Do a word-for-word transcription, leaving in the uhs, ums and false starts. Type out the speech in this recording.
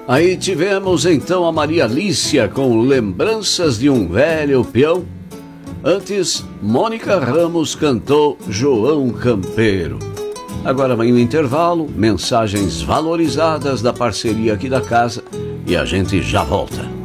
Aí tivemos então a Maria Lícia com Lembranças de um Velho Peão. Antes, Mônica Ramos cantou João Campeiro. Agora vem o intervalo, mensagens valorizadas da parceria aqui da casa e a gente já volta.